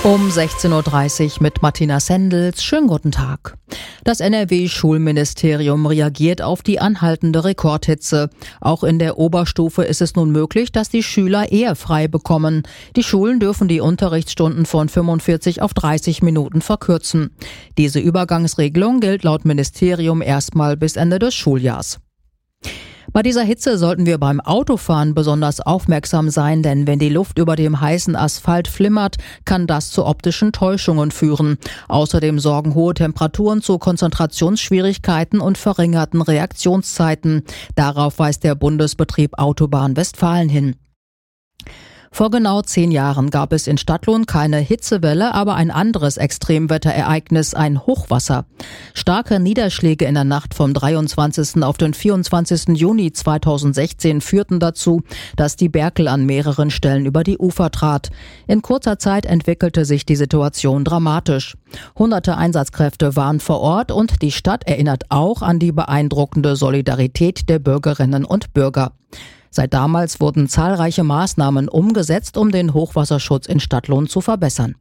Um 16.30 Uhr mit Martina Sendels. Schönen guten Tag. Das NRW-Schulministerium reagiert auf die anhaltende Rekordhitze. Auch in der Oberstufe ist es nun möglich, dass die Schüler eher frei bekommen. Die Schulen dürfen die Unterrichtsstunden von 45 auf 30 Minuten verkürzen. Diese Übergangsregelung gilt laut Ministerium erstmal bis Ende des Schuljahrs. Bei dieser Hitze sollten wir beim Autofahren besonders aufmerksam sein, denn wenn die Luft über dem heißen Asphalt flimmert, kann das zu optischen Täuschungen führen. Außerdem sorgen hohe Temperaturen zu Konzentrationsschwierigkeiten und verringerten Reaktionszeiten. Darauf weist der Bundesbetrieb Autobahn Westfalen hin. Vor genau 10 Jahren gab es in Stadtlohn keine Hitzewelle, aber ein anderes Extremwetterereignis, ein Hochwasser. Starke Niederschläge in der Nacht vom 23. auf den 24. Juni 2016 führten dazu, dass die Berkel an mehreren Stellen über die Ufer trat. In kurzer Zeit entwickelte sich die Situation dramatisch. Hunderte Einsatzkräfte waren vor Ort und die Stadt erinnert auch an die beeindruckende Solidarität der Bürgerinnen und Bürger. Seit damals wurden zahlreiche Maßnahmen umgesetzt, um den Hochwasserschutz in Stadtlohn zu verbessern.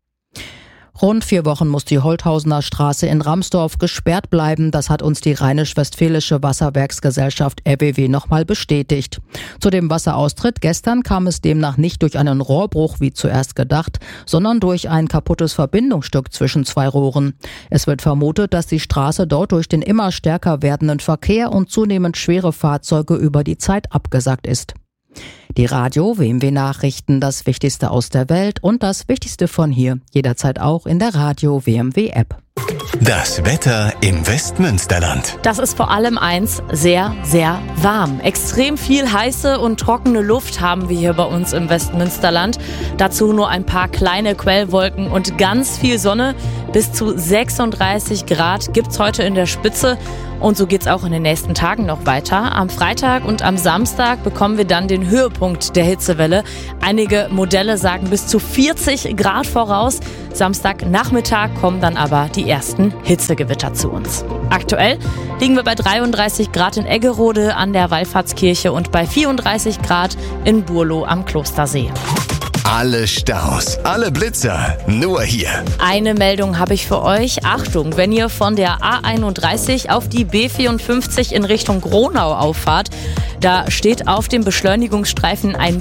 Rund 4 Wochen muss die Holthausener Straße in Ramsdorf gesperrt bleiben. Das hat uns die Rheinisch-Westfälische Wasserwerksgesellschaft RWW nochmal bestätigt. Zu dem Wasseraustritt gestern kam es demnach nicht durch einen Rohrbruch wie zuerst gedacht, sondern durch ein kaputtes Verbindungsstück zwischen 2 Rohren. Es wird vermutet, dass die Straße dort durch den immer stärker werdenden Verkehr und zunehmend schwere Fahrzeuge über die Zeit abgesackt ist. Die Radio-WMW Nachrichten, das Wichtigste aus der Welt und das Wichtigste von hier, jederzeit auch in der Radio-WMW App. Das Wetter im Westmünsterland. Das ist vor allem eins, sehr, sehr warm. Extrem viel heiße und trockene Luft haben wir hier bei uns im Westmünsterland. Dazu nur ein paar kleine Quellwolken und ganz viel Sonne. Bis zu 36 Grad gibt's heute in der Spitze. Und so geht's auch in den nächsten Tagen noch weiter. Am Freitag und am Samstag bekommen wir dann den Höhepunkt der Hitzewelle. Einige Modelle sagen bis zu 40 Grad voraus. Samstagnachmittag kommen dann aber die ersten Hitzegewitter zu uns. Aktuell liegen wir bei 33 Grad in Eggerode an der Wallfahrtskirche und bei 34 Grad in Burlo am Klostersee. Alle Staus, alle Blitzer, nur hier. Eine Meldung habe ich für euch. Achtung, wenn ihr von der A31 auf die B54 in Richtung Gronau auffahrt, da steht auf dem Beschleunigungsstreifen ein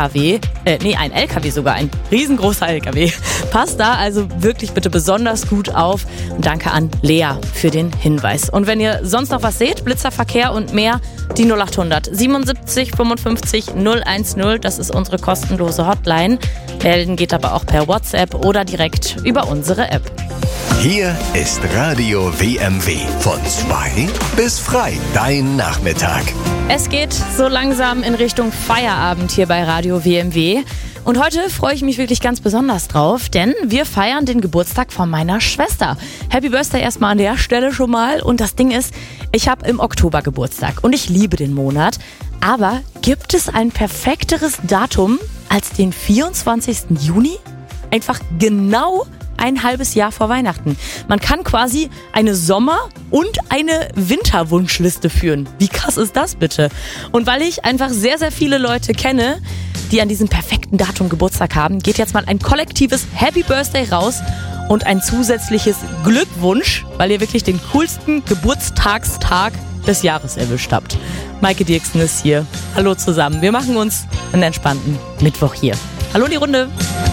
ein LKW sogar, ein riesengroßer LKW. Passt da also wirklich bitte besonders gut auf. Und danke an Lea für den Hinweis. Und wenn ihr sonst noch was seht, Blitzerverkehr und mehr, die 0800 77 55 010, das ist unsere kostenlose Hotline. Melden geht aber auch per WhatsApp oder direkt über unsere App. Hier ist Radio WMW. Von 2 bis frei, dein Nachmittag. Es geht so langsam in Richtung Feierabend hier bei Radio WMW. Und heute freue ich mich wirklich ganz besonders drauf, denn wir feiern den Geburtstag von meiner Schwester. Happy Birthday erstmal an der Stelle schon mal. Und das Ding ist, ich habe im Oktober Geburtstag und ich liebe den Monat. Aber gibt es ein perfekteres Datum als den 24. Juni? Einfach genau ein halbes Jahr vor Weihnachten. Man kann quasi eine Sommer- und eine Winterwunschliste führen. Wie krass ist das bitte? Und weil ich einfach sehr, sehr viele Leute kenne, die an diesem perfekten Datum Geburtstag haben, geht jetzt mal ein kollektives Happy Birthday raus und ein zusätzliches Glückwunsch, weil ihr wirklich den coolsten Geburtstagstag des Jahres erwischt habt. Maike Dirksen ist hier. Hallo zusammen. Wir machen uns einen entspannten Mittwoch hier. Hallo in die Runde.